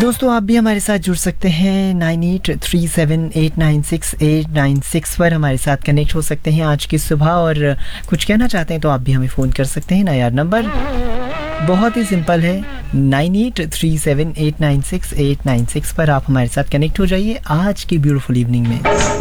दोस्तों आप भी हमारे साथ जुड़ सकते हैं 9837896896 पर हमारे साथ कनेक्ट हो सकते हैं आज की सुबह और कुछ कहना चाहते हैं तो आप भी हमें फ़ोन कर सकते हैं ना यार। नंबर बहुत ही सिंपल है 9837896896 पर आप हमारे साथ कनेक्ट हो जाइए आज की ब्यूटीफुल इवनिंग में।